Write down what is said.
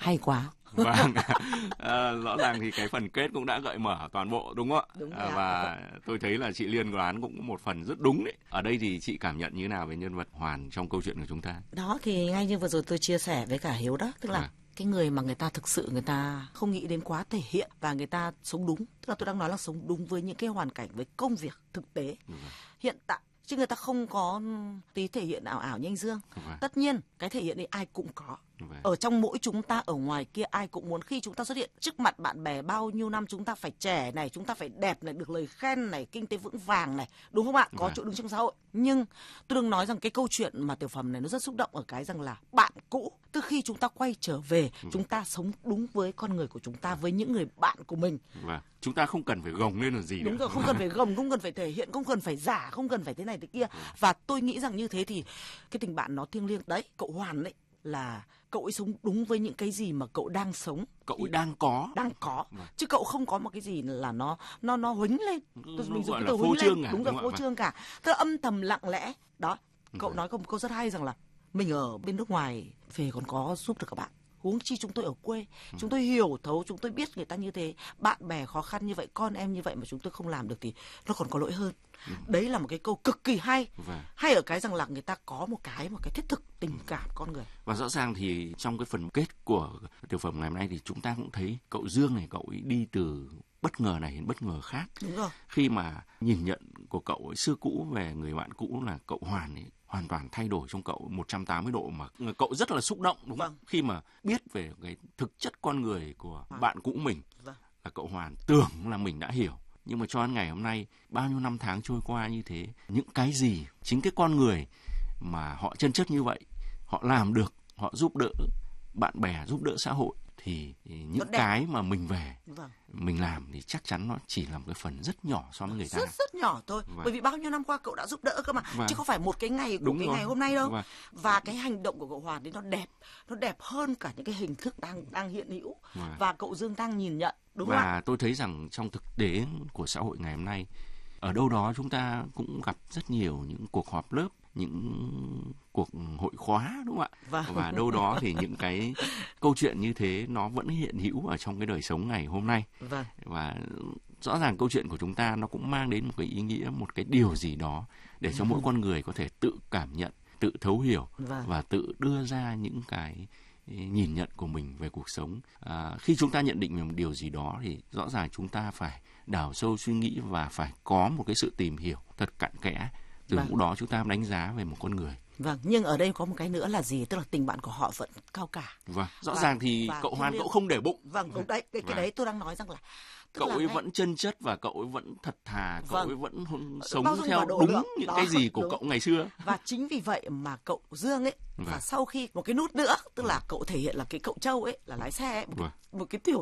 Hay quá. Vâng, rõ ràng thì cái phần kết cũng đã gợi mở toàn bộ đúng không ạ? Đúng rồi Và tôi thấy là chị Liên đoán cũng một phần rất đúng đấy. Ở đây thì chị cảm nhận như thế nào về nhân vật Hoàn trong câu chuyện của chúng ta? Đó thì ngay như vừa rồi tôi chia sẻ với cả Hiếu đó, tức là cái người mà người ta thực sự người ta không nghĩ đến quá thể hiện và người ta sống đúng, tức là tôi đang nói là sống đúng với những cái hoàn cảnh, với công việc thực tế hiện tại, chứ người ta không có tí thể hiện ảo ảo như anh Dương. Tất nhiên cái thể hiện ấy ai cũng có. Ở trong mỗi chúng ta, ở ngoài kia ai cũng muốn khi chúng ta xuất hiện trước mặt bạn bè bao nhiêu năm chúng ta phải trẻ này, chúng ta phải đẹp này, được lời khen này, kinh tế vững vàng này, đúng không ạ? Có chỗ đứng trong xã hội. Nhưng tôi đừng nói rằng cái câu chuyện mà tiểu phẩm này nó rất xúc động ở cái rằng là bạn cũ, từ khi chúng ta quay trở về, chúng ta sống đúng với con người của chúng ta, với những người bạn của mình. Chúng ta không cần phải gồng lên là gì đúng rồi, không cần phải gồng, không cần phải thể hiện, không cần phải giả, không cần phải thế này thế kia. Và tôi nghĩ rằng như thế thì cái tình bạn nó thiêng liêng đấy. Cậu Hoàn đấy là cậu ấy sống đúng với những cái gì mà cậu đang sống, cậu ấy đang có, chứ cậu không có một cái gì là nó huính lên. Mình dùng cái từ phô trương, đúng rồi, phô trương cả, tức là âm thầm lặng lẽ đó. Cậu nói có một câu rất hay rằng là mình ở bên nước ngoài về còn có giúp được các bạn, huống chi chúng tôi ở quê. Chúng tôi hiểu thấu, chúng tôi biết người ta như thế, bạn bè khó khăn như vậy, con em như vậy mà chúng tôi không làm được thì nó còn có lỗi hơn. Đấy là một cái câu cực kỳ hay. Hay ở cái rằng là người ta có một cái thiết thực tình cảm con người. Và rõ ràng thì trong cái phần kết của tiểu phẩm ngày hôm nay thì chúng ta cũng thấy cậu Dương này, cậu ấy đi từ bất ngờ này đến bất ngờ khác. Đúng rồi. Khi mà nhìn nhận của cậu ấy xưa cũ về người bạn cũ là cậu Hoàn ấy hoàn toàn thay đổi trong cậu 180 độ, mà cậu rất là xúc động đúng không? Khi mà biết về cái thực chất con người của bạn cũ mình, là cậu Hoàn tưởng là mình đã hiểu. Nhưng mà cho đến ngày hôm nay, bao nhiêu năm tháng trôi qua như thế, những cái gì chính cái con người mà họ chân chất như vậy, họ làm được, họ giúp đỡ bạn bè, giúp đỡ xã hội, thì những cái mà mình về mình làm thì chắc chắn nó chỉ là một cái phần rất nhỏ so với người ta. Rất nhỏ thôi. Bởi vì bao nhiêu năm qua cậu đã giúp đỡ cơ mà, chứ không phải một cái ngày của cái ngày hôm nay đâu. Và cái hành động của cậu Hoàn thì nó đẹp hơn cả những cái hình thức đang hiện hữu và cậu Dương đang nhìn nhận, đúng không ạ? Và tôi thấy rằng trong thực tế của xã hội ngày hôm nay, ở đâu đó chúng ta cũng gặp rất nhiều những cuộc họp lớp, những cuộc hội khóa, đúng không ạ? Và đâu đó thì những cái câu chuyện như thế nó vẫn hiện hữu ở trong cái đời sống ngày hôm nay. Và rõ ràng câu chuyện của chúng ta nó cũng mang đến một cái ý nghĩa, một cái điều gì đó để cho mỗi con người có thể tự cảm nhận, tự thấu hiểu và tự đưa ra những cái nhìn nhận của mình về cuộc sống. Khi chúng ta nhận định về một điều gì đó thì rõ ràng chúng ta phải đào sâu suy nghĩ và phải có một cái sự tìm hiểu thật cặn kẽ. Từ lúc đó chúng ta đánh giá về một con người. Nhưng ở đây có một cái nữa là gì? Tức là tình bạn của họ vẫn cao cả. Rõ ràng thì cậu Hoàn cậu không để bụng. Đúng đấy, cái đấy tôi đang nói rằng là cậu ấy vẫn chân chất và cậu ấy vẫn thật thà, cậu ấy vẫn sống theo đúng những cái gì của cậu ngày xưa. Và chính vì vậy mà cậu Dương ấy, và sau khi một cái nút nữa, tức là cậu thể hiện là cái cậu Châu ấy là lái xe ấy, một cái tiểu